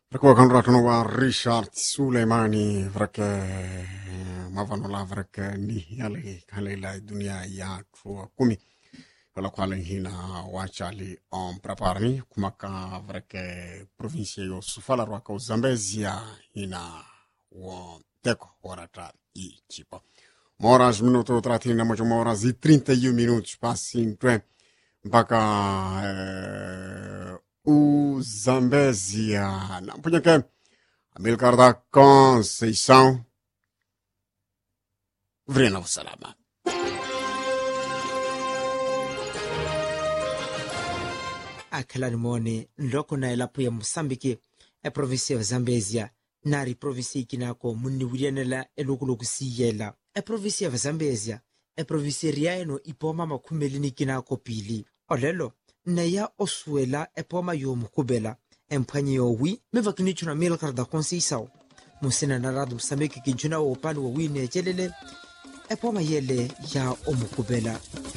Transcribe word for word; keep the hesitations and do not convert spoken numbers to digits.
Perché kan ratono wa Richard Suleimani vreke mavanola vreke ni yale kalela dunia ya tro kumi wala kwale hina wachali on preparni kumaka vreke province yo sufala rwaka Zambezia hina wa teko warata i chipa moras minuto tratina mocho moras e trinta e um minutos passim twe mpaka eh, o Zambezia não podia que Amilcar da Conceição Vrena Salama akhala nimone nloko na elapu ya Mosambiki e provinsi ya Zambezia nari provinsi ikinako munni wilianela elokoloku siyela e provinsi ya Zambezia e provinsi riaeno ipoma makumelini kinako pili olelo na ya osuela e poma yo mukubela emphanye yo wi mevakinichuna Amilcar da Conceição musina narado Mosambiki kinchuna wa upande wa wine chelele e poma yele ya omukubela